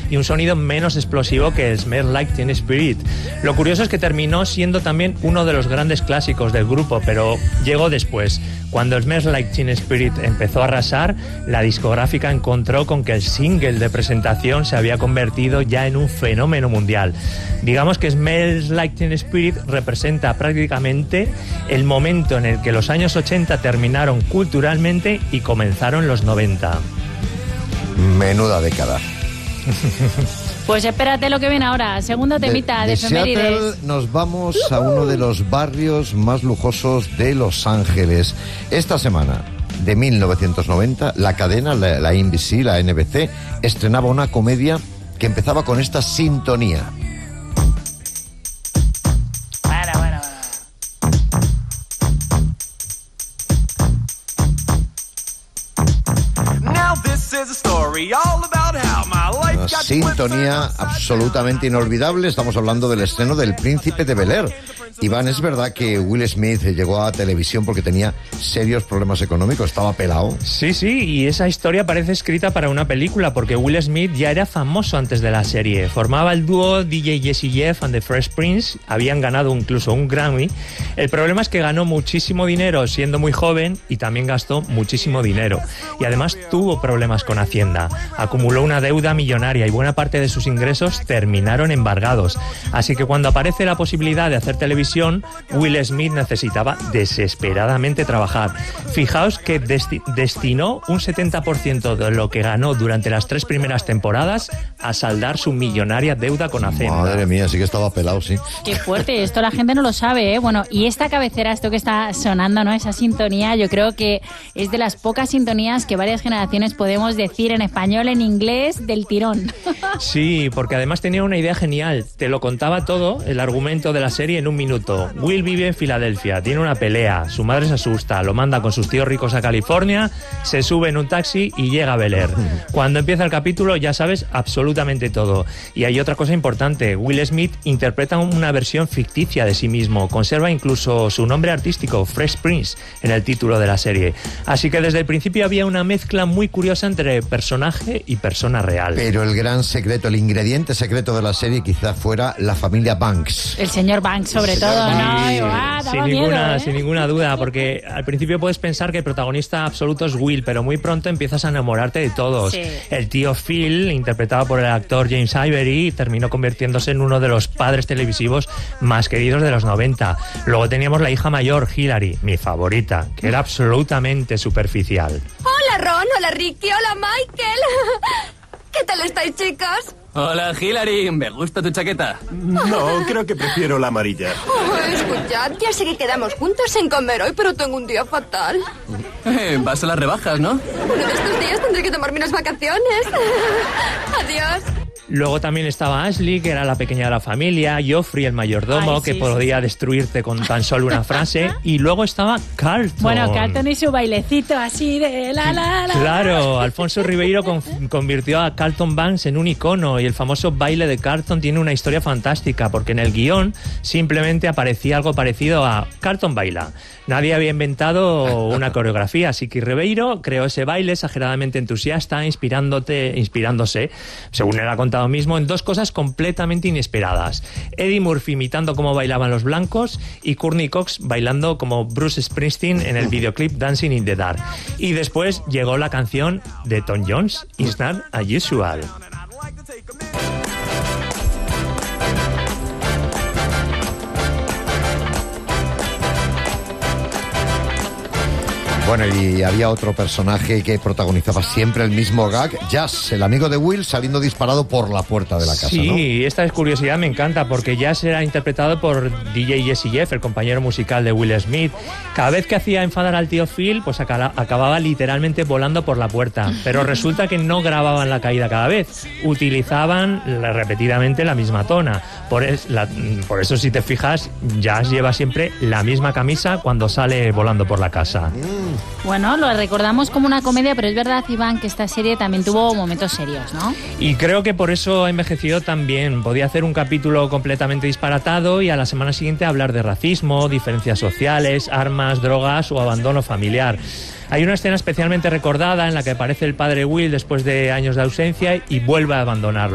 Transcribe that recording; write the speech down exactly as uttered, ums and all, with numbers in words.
y un sonido menos explosivo que Smells Like Teen Spirit. Lo curioso es que terminó siendo también uno de los grandes clásicos del grupo, pero llegó después. Cuando Smells Like Teen Spirit empezó a arrasar, la discográfica encontró con que el single de presentación se había convertido ya en un fenómeno mundial. Digamos que Smells Like Teen Spirit representa prácticamente el momento en el que los años ochenta terminaron culturalmente y comenzaron los noventa. Menuda década. Pues espérate lo que viene ahora, segundo temita de, de, de efemérides. Seattle nos vamos a uno de los barrios más lujosos de Los Ángeles. Esta semana de mil novecientos noventa, la cadena, la, la N B C, la N B C, estrenaba una comedia que empezaba con esta sintonía. Bueno, bueno, bueno. Now this is a story all about how my life Una sintonía absolutamente inolvidable. Estamos hablando del estreno del Príncipe de Bel-Air. Iván, ¿es verdad que Will Smith llegó a televisión porque tenía serios problemas económicos? ¿Estaba pelado? Sí, sí, y esa historia parece escrita para una película, porque Will Smith ya era famoso antes de la serie. Formaba el dúo D J Jesse Jeff and the Fresh Prince, habían ganado incluso un Grammy. El problema es que ganó muchísimo dinero siendo muy joven y también gastó muchísimo dinero. Y además tuvo problemas con Hacienda. Acumuló una deuda millonaria y buena parte de sus ingresos terminaron embargados. Así que cuando aparece la posibilidad de hacer televisión, Will Smith necesitaba desesperadamente trabajar. Fijaos que desti- destinó un setenta por ciento de lo que ganó durante las tres primeras temporadas a saldar su millonaria deuda con Hacienda. Madre mía, sí que estaba pelado, sí. Qué fuerte, esto la gente no lo sabe, ¿eh? Bueno, y esta cabecera, esto que está sonando, ¿no? Esa sintonía, yo creo que es de las pocas sintonías que varias generaciones podemos decir en español, en inglés, del tirón. Sí, porque además tenía una idea genial. Te lo contaba todo, el argumento de la serie, en un minuto. Will vive en Filadelfia, tiene una pelea, su madre se asusta, lo manda con sus tíos ricos a California, se sube en un taxi y llega a Bel-Air. Cuando empieza el capítulo ya sabes absolutamente todo. Y hay otra cosa importante, Will Smith interpreta una versión ficticia de sí mismo, conserva incluso su nombre artístico, Fresh Prince, en el título de la serie. Así que desde el principio había una mezcla muy curiosa entre personaje y persona real. Pero el gran secreto, el ingrediente secreto de la serie quizá fuera la familia Banks. El señor Banks, sobre todo. Todo, ¿no? Sí, ah, sin, ninguna, miedo, ¿eh? sin ninguna duda, porque al principio puedes pensar que el protagonista absoluto es Will, pero muy pronto empiezas a enamorarte de todos. Sí. El tío Phil, interpretado por el actor James Ivory, terminó convirtiéndose en uno de los padres televisivos más queridos de los noventa. Luego teníamos la hija mayor, Hillary, mi favorita, que era absolutamente superficial. Hola Ron, hola Ricky, hola Michael. ¿Qué tal estáis, chicos? Hola, Hillary. Me gusta tu chaqueta. No, creo que prefiero la amarilla. Oh, escuchad, ya sé que quedamos juntos en comer hoy, pero tengo un día fatal. Eh, vas a las rebajas, ¿no? Uno de estos días tendré que tomarme unas vacaciones. Adiós. Luego también estaba Ashley, que era la pequeña de la familia, Joffrey, el mayordomo, Ay, sí, que podía sí, sí. destruirte con tan solo una frase, y luego estaba Carlton. Bueno, Carlton y su bailecito así de la la la. Claro, Alfonso Ribeiro con, convirtió a Carlton Banks en un icono, y el famoso baile de Carlton tiene una historia fantástica, porque en el guión simplemente aparecía algo parecido a Carlton baila. Nadie había inventado una coreografía, así que Ribeiro creó ese baile exageradamente entusiasta, inspirándote, inspirándose, según él ha contado mismo, en dos cosas completamente inesperadas. Eddie Murphy imitando cómo bailaban los blancos y Courtney Cox bailando como Bruce Springsteen en el videoclip Dancing in the Dark. Y después llegó la canción de Tom Jones, It's Not Unusual. Bueno, y había otro personaje que protagonizaba siempre el mismo gag, Jazz, el amigo de Will, saliendo disparado por la puerta de la casa, sí, ¿no? Sí, esta curiosidad me encanta, porque Jazz era interpretado por D J Jesse Jeff, el compañero musical de Will Smith. Cada vez que hacía enfadar al tío Phil, pues acababa literalmente volando por la puerta. Pero resulta que no grababan la caída cada vez, utilizaban repetidamente la misma tona. Por, es, la, por eso, si te fijas, Jazz lleva siempre la misma camisa cuando sale volando por la casa. Mm. Bueno, lo recordamos como una comedia, pero es verdad, Iván, que esta serie también tuvo momentos serios, ¿no? Y creo que por eso ha envejecido tan bien. Podía hacer un capítulo completamente disparatado y a la semana siguiente hablar de racismo, diferencias sociales, armas, drogas o abandono familiar. Hay una escena especialmente recordada en la que aparece el padre Will después de años de ausencia y vuelve a abandonarlo.